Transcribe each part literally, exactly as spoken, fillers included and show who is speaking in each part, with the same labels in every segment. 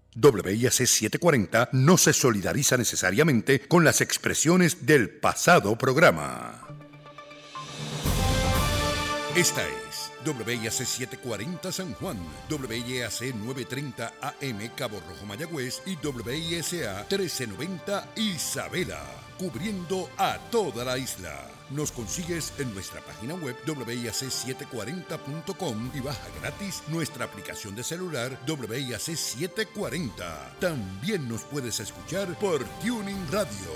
Speaker 1: W I A C setecientos cuarenta no se solidariza necesariamente con las expresiones del pasado programa. Esta es W I A C setecientos cuarenta San Juan, W I A C novecientos treinta A M Cabo Rojo Mayagüez y W I S A trece noventa Isabela, cubriendo a toda la isla. Nos consigues en nuestra página web W I A C setecientos cuarenta punto com y baja gratis nuestra aplicación de celular W I A C setecientos cuarenta. También nos puedes escuchar por Tuning Radio.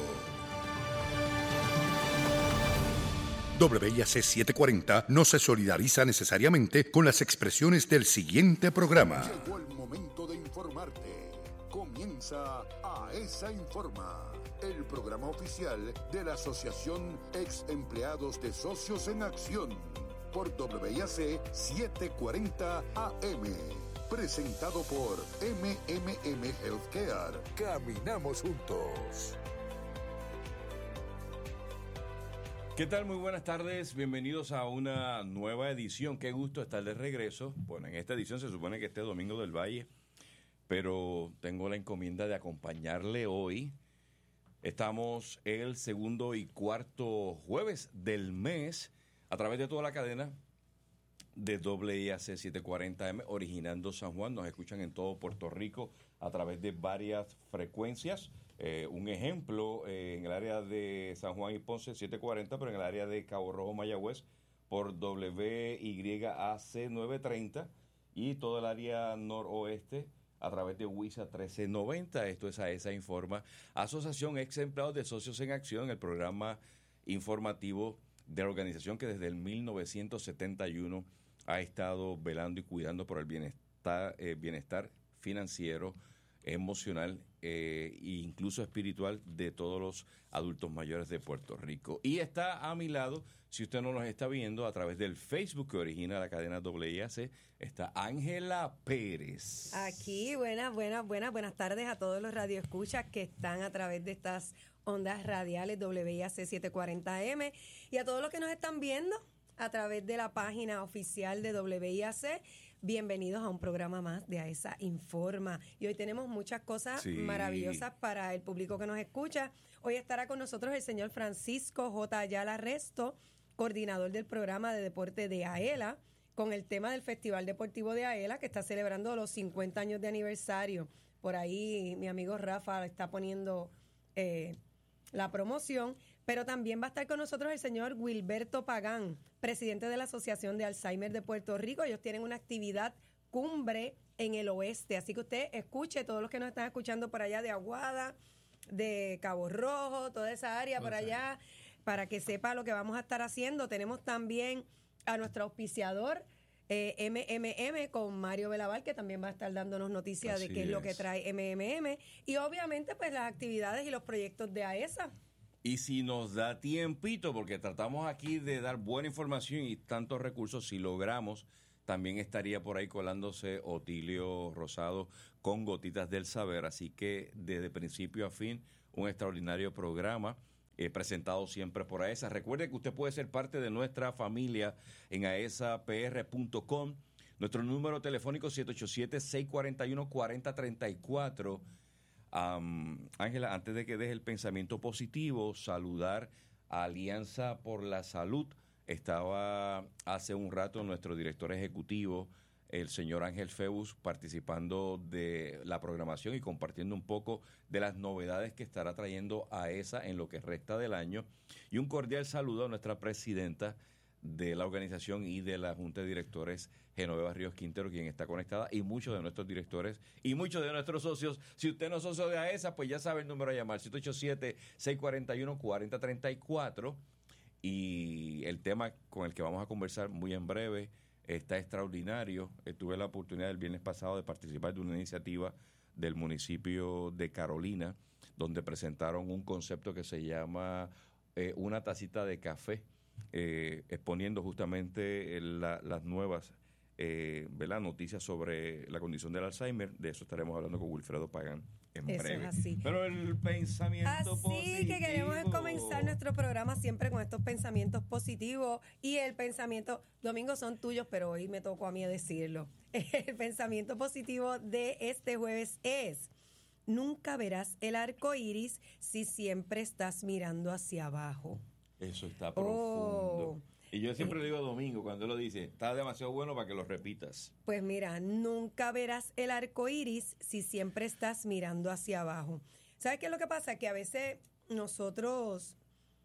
Speaker 1: W I A C setecientos cuarenta no se solidariza necesariamente con las expresiones del siguiente programa.
Speaker 2: Llegó el momento de informarte. Comienza AESA Informa, el programa oficial de la Asociación Ex Empleados de Socios en Acción, por W I A C setecientos cuarenta A M. Presentado por M M M Healthcare. Caminamos juntos.
Speaker 3: ¿Qué tal? Muy buenas tardes, bienvenidos a una nueva edición. Qué gusto estar de regreso. Bueno, en esta edición se supone que esté Domingo del Valle, pero tengo la encomienda de acompañarle hoy. Estamos el segundo y cuarto jueves del mes a través de toda la cadena de W I A C setecientos cuarenta A M, originando San Juan. Nos escuchan en todo Puerto Rico a través de varias frecuencias. Eh, un ejemplo, eh, en el área de San Juan y Ponce, setecientos cuarenta, pero en el área de Cabo Rojo, Mayagüez, por W Y A C novecientos treinta, y todo el área noroeste a través de W I S A trece noventa. Esto es AESA Informa, Asociación Ex Empleados de Socios en Acción, el programa informativo de la organización que desde el mil novecientos setenta y uno ha estado velando y cuidando por el bienestar, eh, bienestar financiero, emocional eh, e incluso espiritual de todos los adultos mayores de Puerto Rico. Y está a mi lado, si usted no nos está viendo, a través del Facebook que origina la cadena W I A C, está Ángela Pérez.
Speaker 4: Aquí, buenas, buenas, buenas, buenas tardes a todos los radioescuchas que están a través de estas ondas radiales W I A C setecientos cuarenta A M y a todos los que nos están viendo a través de la página oficial de W I A C. Bienvenidos a un programa más de AESA Informa. Y hoy tenemos muchas cosas sí. maravillosas para el público que nos escucha. Hoy estará con nosotros el señor Francisco J. Ayala Resto, coordinador del programa de deporte de AELA, con el tema del Festival Deportivo de AELA, que está celebrando los cincuenta años de aniversario. Por ahí mi amigo Rafa está poniendo eh, la promoción. Pero también va a estar con nosotros el señor Wilberto Pagán, presidente de la Asociación de Alzheimer de Puerto Rico. Ellos tienen una actividad cumbre en el oeste, así que usted escuche, todos los que nos están escuchando por allá de Aguada, de Cabo Rojo, toda esa área por allá, para que sepa lo que vamos a estar haciendo. Tenemos también a nuestro auspiciador, eh, M M M, con Mario Velaval, que también va a estar dándonos noticias así de qué es. es lo que trae M M M, y obviamente pues las actividades y los proyectos de AESA.
Speaker 3: Y si nos da tiempito, porque tratamos aquí de dar buena información y tantos recursos, si logramos, también estaría por ahí colándose Otilio Rosado con Gotitas del Saber. Así que desde principio a fin, un extraordinario programa eh, presentado siempre por AESA. Recuerde que usted puede ser parte de nuestra familia en aesa p r punto com. Nuestro número telefónico siete ocho siete, seis cuatro uno, cuatro cero tres cuatro. Um, Ángela, antes de que deje el pensamiento positivo, saludar a Alianza por la Salud. Estaba hace un rato nuestro director ejecutivo, el señor Ángel Feus, participando de la programación y compartiendo un poco de las novedades que estará trayendo AESA en lo que resta del año. Y un cordial saludo a nuestra presidenta de la organización y de la Junta de Directores, Genoveva Ríos Quintero, quien está conectada, y muchos de nuestros directores y muchos de nuestros socios. Si usted no es socio de AESA, pues ya sabe el número a llamar, siete ocho siete, seis cuatro uno, cuatro cero tres cuatro. Y el tema con el que vamos a conversar muy en breve está extraordinario. Eh, tuve la oportunidad el viernes pasado de participar de una iniciativa del municipio de Carolina, donde presentaron un concepto que se llama eh, una tacita de café, Eh, exponiendo justamente la, las nuevas eh, ¿verdad? Noticias sobre la condición del Alzheimer. De eso estaremos hablando con Wilfredo Pagán en
Speaker 4: Eso
Speaker 3: breve.
Speaker 4: es así.
Speaker 3: Pero el pensamiento
Speaker 4: Así
Speaker 3: positivo.
Speaker 4: que queremos comenzar nuestro programa siempre con estos pensamientos positivos. Y el pensamiento, Domingo, son tuyos, pero hoy me tocó a mí decirlo. El pensamiento positivo de este jueves es: nunca verás el arco iris si siempre estás mirando hacia abajo.
Speaker 3: Eso está
Speaker 4: Oh.
Speaker 3: profundo. Y yo siempre le digo a Domingo, cuando él lo dice, está demasiado bueno para que lo repitas.
Speaker 4: Pues mira, nunca verás el arco iris si siempre estás mirando hacia abajo. ¿Sabes qué es lo que pasa? Que a veces nosotros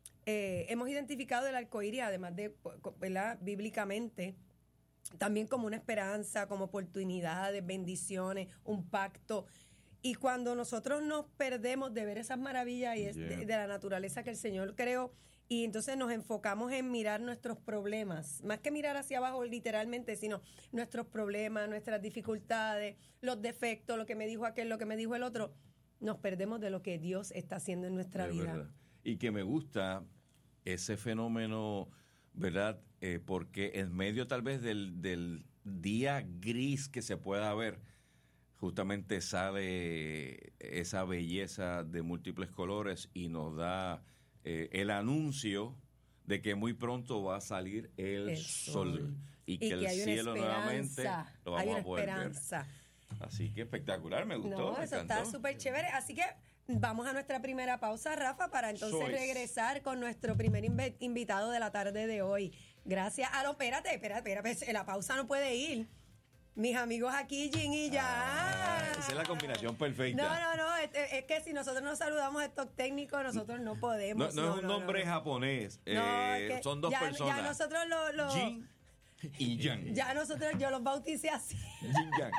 Speaker 4: eh, hemos identificado el arco iris, además de, ¿verdad? Bíblicamente, también como una esperanza, como oportunidades, bendiciones, un pacto. Y cuando nosotros nos perdemos de ver esas maravillas y es
Speaker 3: Yeah.
Speaker 4: de, de la naturaleza que el Señor creó, y entonces nos enfocamos en mirar nuestros problemas, más que mirar hacia abajo literalmente, sino nuestros problemas, nuestras dificultades, los defectos, lo que me dijo aquel, lo que me dijo el otro, nos perdemos de lo que Dios está haciendo en nuestra
Speaker 3: Es
Speaker 4: vida.
Speaker 3: verdad. Y que me gusta ese fenómeno, ¿verdad? Eh, porque en medio tal vez del, del día gris que se pueda ver, justamente sale esa belleza de múltiples colores y nos da eh, el anuncio de que muy pronto va a salir el,
Speaker 4: El
Speaker 3: sol,
Speaker 4: sol.
Speaker 3: y
Speaker 4: Y
Speaker 3: que,
Speaker 4: que
Speaker 3: el
Speaker 4: hay una
Speaker 3: cielo nuevamente
Speaker 4: esperanza,
Speaker 3: lo
Speaker 4: hay
Speaker 3: vamos
Speaker 4: una
Speaker 3: a poder
Speaker 4: esperanza.
Speaker 3: ver. Así que espectacular, me gustó,
Speaker 4: No,
Speaker 3: me
Speaker 4: eso
Speaker 3: encantó.
Speaker 4: está súper chévere. Así que vamos a nuestra primera pausa, Rafa, para entonces
Speaker 3: Sois.
Speaker 4: regresar con nuestro primer inve- invitado de la tarde de hoy. Gracias. Ah, no, espérate, espérate, espérate, la pausa no puede ir. Mis amigos aquí, Jin y ya.
Speaker 3: Ah, esa es la combinación perfecta.
Speaker 4: No, no, no, es, es que si nosotros nos saludamos a estos técnicos, nosotros no
Speaker 3: No,
Speaker 4: podemos.
Speaker 3: no es un nombre japonés,
Speaker 4: No,
Speaker 3: eh,
Speaker 4: es que
Speaker 3: son dos
Speaker 4: ya,
Speaker 3: personas.
Speaker 4: Ya nosotros lo... lo-
Speaker 3: Jin y Yang.
Speaker 4: ya nosotros, yo los bauticé así.
Speaker 3: Yin Yang.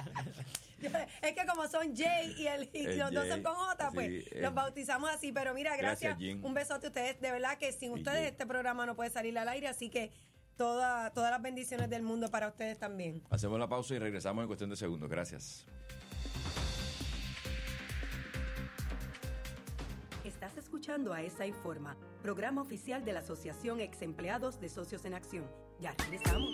Speaker 4: Es que como son Jay y, el, y
Speaker 3: El
Speaker 4: los dos son
Speaker 3: Jay,
Speaker 4: con J, pues
Speaker 3: sí, eh.
Speaker 4: los bautizamos así. Pero mira, gracias.
Speaker 3: Gracias, Jin.
Speaker 4: Un besote a ustedes. De verdad que sin
Speaker 3: Y
Speaker 4: ustedes
Speaker 3: Jay.
Speaker 4: este programa no puede salir al aire. Así que toda, todas las bendiciones del mundo para ustedes también.
Speaker 3: Hacemos la pausa y regresamos en cuestión de segundos. Gracias.
Speaker 5: Estás escuchando a Esa Informa, programa oficial de la Asociación Ex Empleados de Socios en Acción. Ya regresamos.